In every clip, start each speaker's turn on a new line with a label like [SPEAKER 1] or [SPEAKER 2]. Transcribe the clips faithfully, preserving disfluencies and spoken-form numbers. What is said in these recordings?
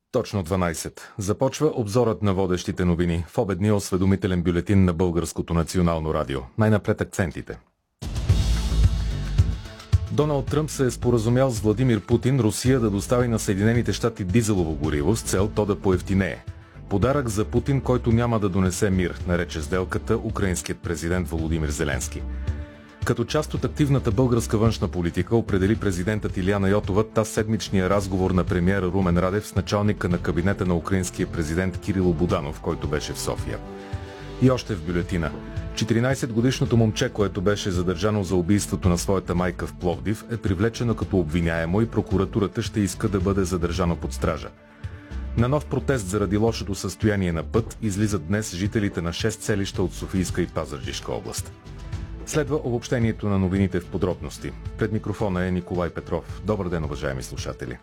[SPEAKER 1] Точно дванайсет. Започва обзорът на водещите новини в обедния осведомителен бюлетин на Българското национално радио. Най-напред акцентите. Доналд Тръмп се е споразумял с Владимир Путин Русия да достави на Съединените щати дизелово гориво с цел то да поевтинее. Подарък за Путин, който няма да донесе мир, нарече сделката украинският президент Володимир Зеленски. Като част от активната българска външна политика определи президентът Илияна Йотова таз седмичния разговор на премиера Румен Радев с началника на кабинета на украинския президент Кирило Буданов, който беше в София. И още в бюлетина. четиринайсетгодишното момче, което беше задържано за убийството на своята майка в Пловдив, е привлечено като обвиняемо и прокуратурата ще иска да бъде задържано под стража. На нов протест заради лошото състояние на път излизат днес жителите на шест селища от Софийска и Пазарджишка област. Следва обобщението на новините в подробности. Пред микрофона е Николай Петров. Добър ден, уважаеми слушатели.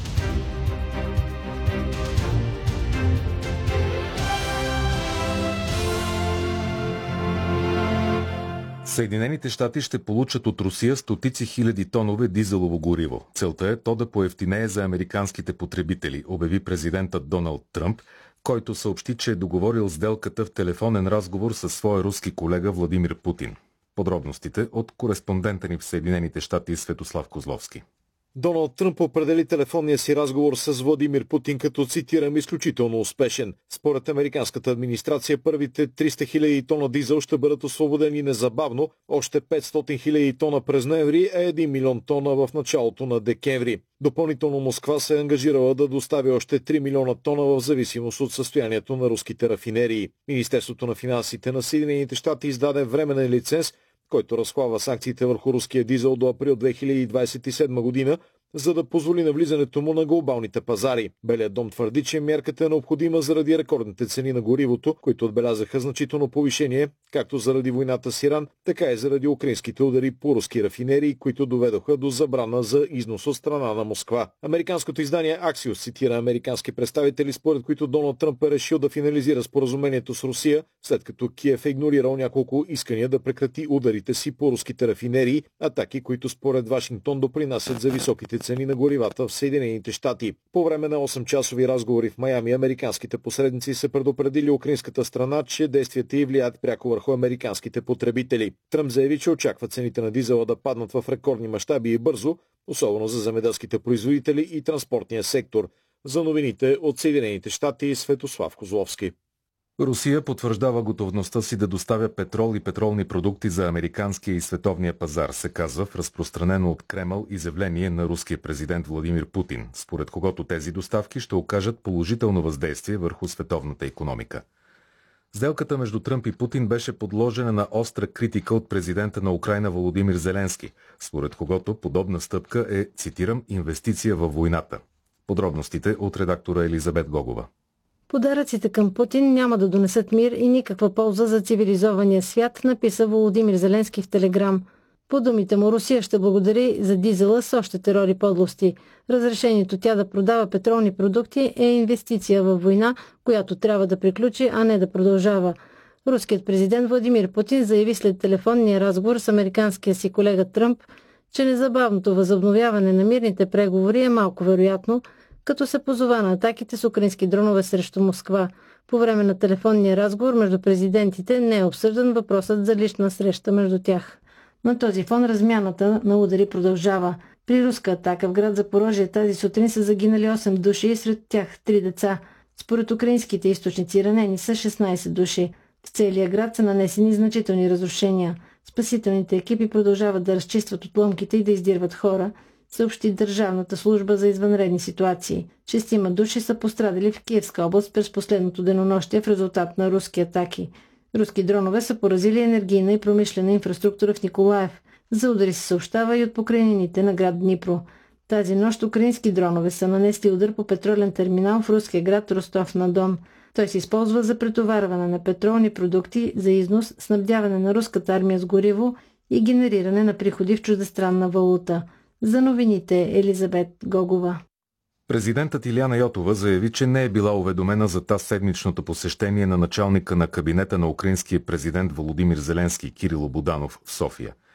[SPEAKER 1] Съединените щати ще получат от Русия стотици хиляди тонове дизелово гориво. Целта е то да поевтинее за американските потребители, обяви президентът Доналд Тръмп, който съобщи, че е договорил сделката в телефонен разговор със своя руски колега Владимир Путин. Подробностите от кореспондента ни в Съединените щати Светослав Козловски.
[SPEAKER 2] Доналд Тръмп определи телефонния си разговор с Владимир Путин като, цитирам, изключително успешен. Според американската администрация, първите триста хиляди тона дизел ще бъдат освободени незабавно, още петстотин хиляди тона през ноември, а един милион тона в началото на декември. Допълнително Москва се е ангажирала да достави още три милиона тона в зависимост от състоянието на руските рафинерии. Министерството на финансите на Съединените щати издаде временен лиценз, който разхлава санкциите върху руския дизел до април две хиляди двадесет и седма година, за да позволи навлизането му на глобалните пазари. Белият дом твърди, че мярката е необходима заради рекордните цени на горивото, които отбелязаха значително повишение, както заради войната с Иран, така и заради украинските удари по руски рафинерии, които доведоха до забрана за износ от страна на Москва. Американското издание Axios цитира американски представители, според които Доналд Тръмп е решил да финализира споразумението с Русия, след като Киев е игнорирал няколко искания да прекрати ударите си по руските рафинерии, атаки, които според Вашингтон допринасят за високите цени на горивата в Съединените щати. По време на осем-часови разговори в Майами, американските посредници се предупредили украинската страна, че действията й влияят пряко върху американските потребители. Тръмп заяви, че очаква цените на дизела да паднат в рекордни мащаби и бързо, особено за земеделските производители и транспортния сектор. За новините от Съединените щати Светослав Козловски.
[SPEAKER 1] Русия потвърждава готовността си да доставя петрол и петролни продукти за американския и световния пазар, се казва в разпространено от Кремъл изявление на руския президент Владимир Путин, според когото тези доставки ще окажат положително въздействие върху световната икономика. Сделката между Тръмп и Путин беше подложена на остра критика от президента на Украйна Володимир Зеленски, според когото подобна стъпка е, цитирам, инвестиция във войната. Подробностите от редактора Елизабет Гогова.
[SPEAKER 3] Подаръците към Путин няма да донесат мир и никаква полза за цивилизования свят, написа Володимир Зеленски в Телеграм. По думите му, Русия ще благодари за дизела с още терор и подлости. Разрешението тя да продава петролни продукти е инвестиция във война, която трябва да приключи, а не да продължава. Руският президент Владимир Путин заяви след телефонния разговор с американския си колега Тръмп, че незабавното възобновяване на мирните преговори е малко вероятно, като се позова на атаките с украински дронове срещу Москва. По време на телефонния разговор между президентите не е обсъждан въпросът за лична среща между тях. На този фон размяната на удари продължава. При руска атака в град Запорожие тази сутрин са загинали осем души и сред тях три деца. Според украинските източници ранени са шестнайсет души. В целия град са нанесени значителни разрушения. Спасителните екипи продължават да разчистват отломките и да издирват хора, съобщи Държавната служба за извънредни ситуации. Шестима души са пострадали в Киевска област през последното денонощие в резултат на руски атаки. Руски дронове са поразили енергийна и промишлена инфраструктура в Николаев. За удари се съобщава и от покрайнините на град Днипро. Тази нощ украински дронове са нанесли удар по петролен терминал в руския град Ростов-на-Дон. Той се използва за претоварване на петролни продукти за износ, снабдяване на руската армия с гориво и генериране на приходи в чуждестранна валута. За новините Елизабет Гогова.
[SPEAKER 1] Президентът Илияна Йотова заяви, че не е била уведомена за таз седмичното посещение на началника на кабинета на украинския президент Володимир Зеленски Кирило Буданов в София.